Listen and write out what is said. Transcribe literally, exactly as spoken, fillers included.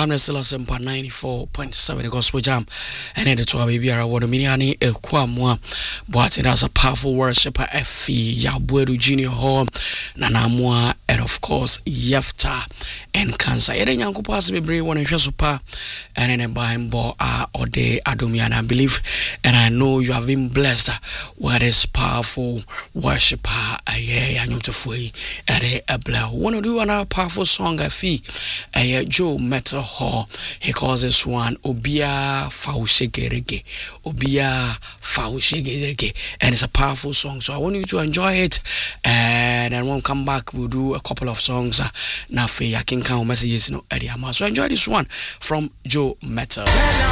Hamlet still has some ninety-four point seven gospel jam. And then the two baby are what miniani a quamwa. But it has a powerful worshiper Effie Yabueru Junior Hall Nanamwa and of course Yefta and Cancer. And then Yanko possibly one and super and then a buying ball are or day Adomian, I believe, and I know you have been blessed with this powerful worshiper. Aye, I know to free at a blow. Wanna do another powerful song I fee a Joe Metal Hall. He calls this one Obia Faushigerege. Obia Faushigerege. And it's a powerful song. So I want you to enjoy it. And then when we come back, we'll do a couple of songs. Now, I can count messages, no, Eddie. So enjoy this one from Joe Metal.